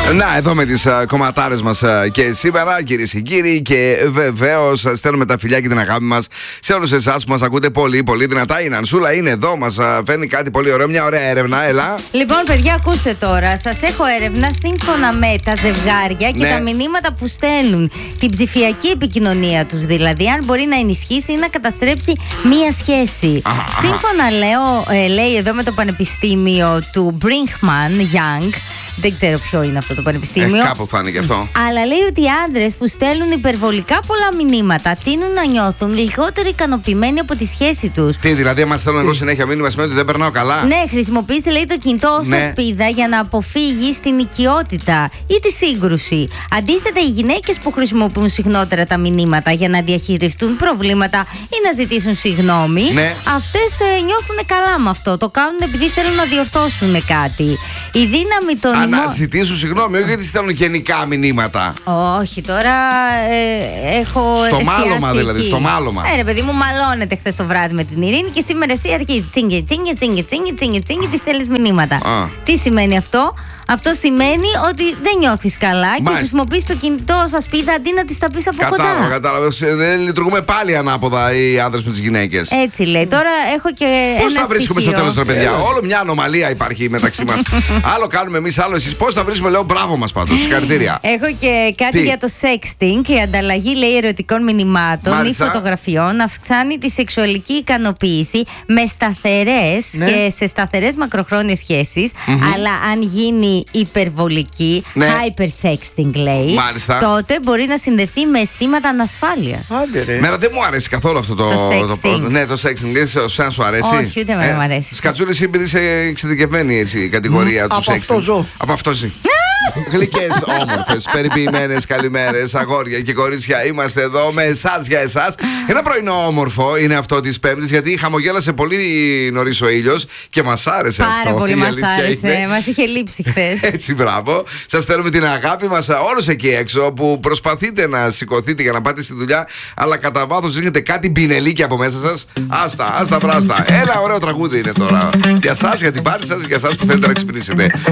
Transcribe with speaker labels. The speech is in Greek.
Speaker 1: Να, εδώ με τις κομματάρες μας και σήμερα, κυρίες και κύριοι, και βεβαίως στέλνουμε τα φιλιά και την αγάπη μας σε όλους εσάς που μας ακούτε πολύ, πολύ δυνατά. Η Νανσούλα είναι εδώ, μας φέρνει κάτι πολύ ωραίο, μια ωραία έρευνα. Έλα.
Speaker 2: Λοιπόν, παιδιά, ακούστε τώρα. Σας έχω έρευνα σύμφωνα με τα ζευγάρια και τα μηνύματα που στέλνουν. Την ψηφιακή επικοινωνία τους, δηλαδή, αν μπορεί να ενισχύσει ή να καταστρέψει μία σχέση. Σύμφωνα, λέει εδώ με το Πανεπιστήμιο του Brigham Young. Δεν ξέρω ποιο είναι αυτό το πανεπιστήμιο.
Speaker 1: Κάπου θα είναι και αυτό.
Speaker 2: Αλλά λέει ότι οι άντρες που στέλνουν υπερβολικά πολλά μηνύματα τείνουν να νιώθουν λιγότερο ικανοποιημένοι από τη σχέση τους.
Speaker 1: Τι, δηλαδή, άμα στέλνω εγώ συνέχεια μήνυμα, σημαίνει ότι δεν περνάω καλά.
Speaker 2: Ναι, χρησιμοποιήστε, λέει, το κινητό ως ασπίδα για να αποφύγει την οικειότητα ή τη σύγκρουση. Αντίθετα, οι γυναίκες που χρησιμοποιούν συχνότερα τα μηνύματα για να διαχειριστούν προβλήματα ή να ζητήσουν συγγνώμη, αυτές νιώθουν καλά με αυτό. Το κάνουν επειδή θέλουν να διορθώσουν κάτι. Η δύναμη των.
Speaker 1: Να ζητήσουν συγγνώμη, όχι γιατί στέλνουν γενικά μηνύματα.
Speaker 2: Όχι, τώρα έχω.
Speaker 1: Στο μάλωμα δηλαδή, στο μάλωμα.
Speaker 2: Ρε παιδί μου, μαλώνετε χθες το βράδυ με την Ειρήνη και σήμερα εσύ αρχίζει τσίγκε, τη στέλνεις μηνύματα. Τι σημαίνει αυτό? Αυτό σημαίνει ότι δεν νιώθεις καλά και χρησιμοποιείς το κινητό ως ασπίδα αντί να τις τα πεις από κοντά.
Speaker 1: Κατάλαβα. Λειτουργούμε πάλι ανάποδα οι άντρες με τις γυναίκες.
Speaker 2: Έτσι λέει. Τώρα έχω και.
Speaker 1: Πώς τα βρίσκουμε στο τέλος, ρε παιδιά? Όλο μια ανομαλία υπάρχει μεταξύ μας. Άλλο κάνουμε εμείς, άλλο εσείς. Πώς τα βρίσκουμε, λέω, μπράβο μας πάντως. Συγχαρητήρια.
Speaker 2: Έχω και κάτι για το sexting. Η ανταλλαγή, λέει, ερωτικών μηνυμάτων ή φωτογραφιών αυξάνει τη σεξουαλική ικανοποίηση με σταθερές και σε σταθερές μακροχρόνιες σχέσεις. Αλλά αν γίνει υπερβολική, hypersexting λέει, τότε μπορεί να συνδεθεί με αισθήματα ανασφάλειας.
Speaker 1: Μέρα δεν μου αρέσει καθόλου αυτό το
Speaker 2: sexting.
Speaker 1: Ναι, το sexting. Σαν σου αρέσει?
Speaker 2: Όχι, ούτε με μου αρέσει.
Speaker 1: Σκατσούλη, εσύ επειδή είσαι εξειδικευμένη η κατηγορία του sexting.
Speaker 3: Από αυτό ζω.
Speaker 1: Από αυτό ζει. Γλυκές, όμορφες, περιποιημένες καλημέρες, αγόρια και κορίτσια. Είμαστε εδώ με εσάς για εσάς. Ένα πρωινό όμορφο είναι αυτό της Πέμπτης, γιατί χαμογέλασε πολύ νωρίς ο ήλιος και μας άρεσε αυτό.
Speaker 2: Πάρα πολύ μας άρεσε. Μας είχε λείψει χθες.
Speaker 1: Έτσι, μπράβο. Σας θέλουμε την αγάπη μας όλους εκεί έξω που προσπαθείτε να σηκωθείτε για να πάτε στη δουλειά, αλλά κατά βάθος ρίχνετε κάτι μπινελίκι από μέσα σας. Άστα, πράστα. Ένα ωραίο τραγούδι είναι τώρα. Για σας, για την πάρτι σας, για σας που θέλετε να ξυπνήσετε.